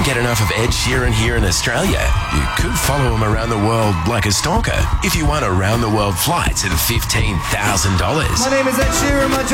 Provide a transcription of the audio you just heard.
get enough of Ed Sheeran here in Australia, you could follow him around the world like a stalker if you won around-the-world flights at $15,000. My name is Ed Sheeran. My